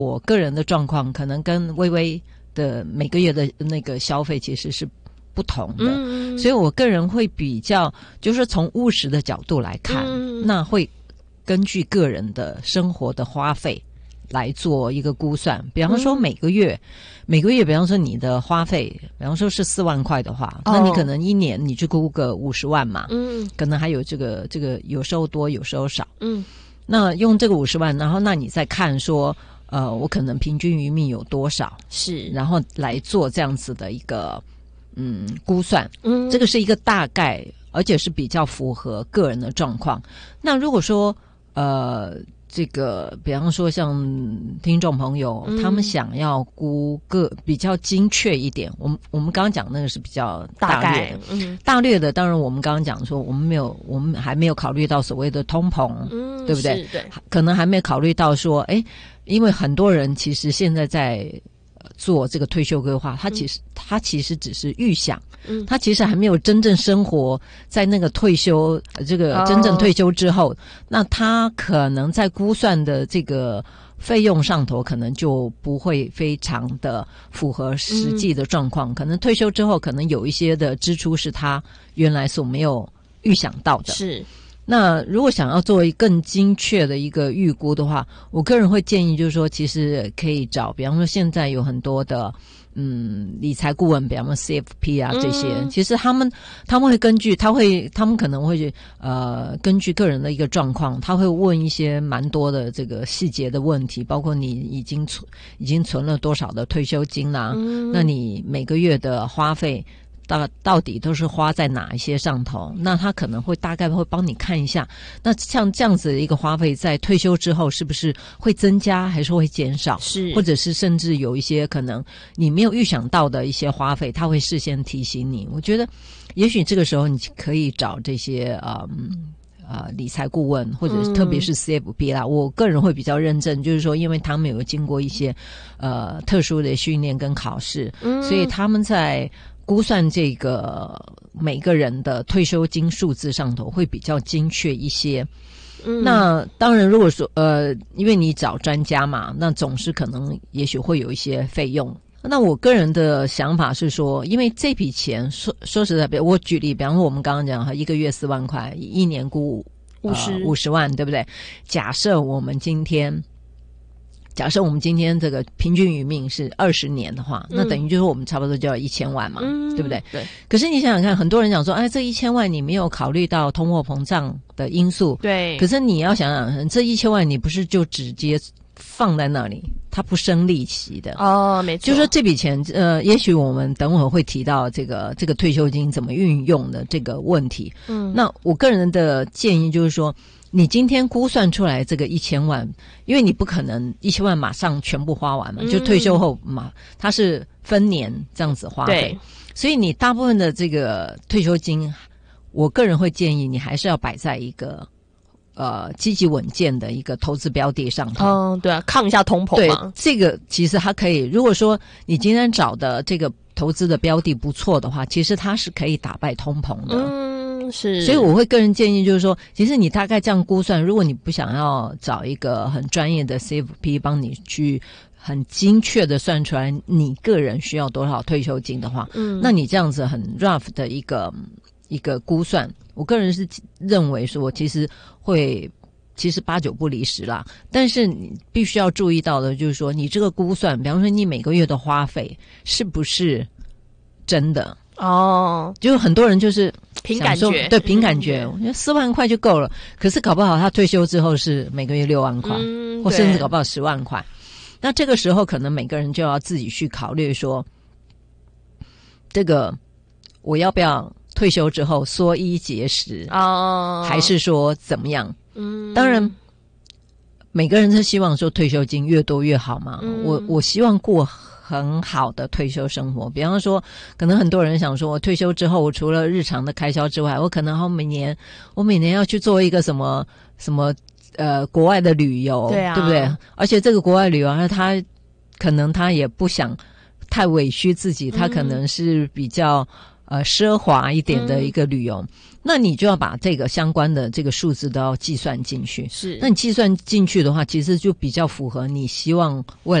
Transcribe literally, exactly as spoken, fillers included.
我个人的状况可能跟微微的每个月的那个消费其实是不同的，嗯，所以我个人会比较就是从务实的角度来看，嗯，那会根据个人的生活的花费来做一个估算。比方说每个月，嗯，每个月比方说你的花费比方说是四万块的话，哦，那你可能一年你就估个五十万嘛，嗯，可能还有这个这个有时候多有时候少，嗯，那用这个五十万，然后那你再看说呃我可能平均余命有多少，是，然后来做这样子的一个嗯估算，嗯，这个是一个大概，而且是比较符合个人的状况。那如果说呃这个比方说像听众朋友，嗯，他们想要估个比较精确一点，我们我们刚刚讲那个是比较大略的，嗯，大略的当然我们刚刚讲说我们没有我们还没有考虑到所谓的通膨，嗯，对不对？对，可能还没有考虑到说哎，因为很多人其实现在在做这个退休规划，他其实、嗯、他其实只是预想，嗯，他其实还没有真正生活在那个退休这个真正退休之后，哦，那他可能在估算的这个费用上头可能就不会非常的符合实际的状况，嗯，可能退休之后可能有一些的支出是他原来所没有预想到的，是。那如果想要做更精确的一个预估的话，我个人会建议就是说其实可以找比方说现在有很多的嗯理财顾问，比方说 C F P 啊这些，嗯，其实他们他们会根据他会他们可能会呃根据个人的一个状况，他会问一些蛮多的这个细节的问题，包括你已经存已经存了多少的退休金啦，啊嗯，那你每个月的花费到到底都是花在哪一些上头，那他可能会大概会帮你看一下，那像这样子的一个花费在退休之后是不是会增加还是会减少，是，或者是甚至有一些可能你没有预想到的一些花费，他会事先提醒你。我觉得也许这个时候你可以找这些嗯呃理财顾问，或者是特别是 C F P 啦，嗯，我个人会比较认证，就是说因为他们有经过一些呃特殊的训练跟考试，嗯，所以他们在估算这个每个人的退休金数字上头会比较精确一些。嗯，那当然如果说呃因为你找专家嘛，那总是可能也许会有一些费用。那我个人的想法是说，因为这笔钱说说实在，我举例，比方说我们刚刚讲哈，一个月四万块，一年估五十五十万，对不对？假设我们今天假设我们今天这个平均余命是二十年的话，嗯，那等于就是我们差不多就要一千万嘛，嗯，对不对？对。可是你想想看，很多人讲说，哎，这一千万你没有考虑到通货膨胀的因素，对。可是你要想想，这一千万你不是就直接放在那里，它不生利息的哦，没错。就说这笔钱，呃，也许我们等会儿会提到这个这个退休金怎么运用的这个问题。嗯，那我个人的建议就是说，你今天估算出来这个一千万，因为你不可能一千万马上全部花完嘛，嗯，就退休后嘛，它是分年这样子花费，所以你大部分的这个退休金，我个人会建议你还是要摆在一个呃积极稳健的一个投资标的上头。嗯，对啊，抗一下通膨嘛。对，这个其实它可以，如果说你今天找的这个投资的标的不错的话，其实它是可以打败通膨的。嗯。是，所以我会个人建议就是说，其实你大概这样估算，如果你不想要找一个很专业的 C F P 帮你去很精确的算出来你个人需要多少退休金的话，嗯，那你这样子很 rough 的一个一个估算，我个人是认为说其实会其实八九不离十啦。但是你必须要注意到的就是说，你这个估算，比方说你每个月的花费是不是真的哦，就很多人就是凭感觉，对，凭感觉，我觉得四万块就够了。可是搞不好他退休之后是每个月六万块，嗯，或甚至搞不好十万块。那这个时候可能每个人就要自己去考虑说，这个我要不要退休之后缩衣节食哦，还是说怎么样？嗯，当然每个人是希望说退休金越多越好嘛。嗯，我我希望过很好的退休生活，比方说可能很多人想说，我退休之后我除了日常的开销之外，我可能我每年我每年要去做一个什么什么呃国外的旅游，对啊，对不对？而且这个国外旅游他可能他也不想太委屈自己，他可能是比较呃奢华一点的一个旅游，嗯，那你就要把这个相关的这个数字都要计算进去。 是， 那你计算进去的话，其实就比较符合你希望未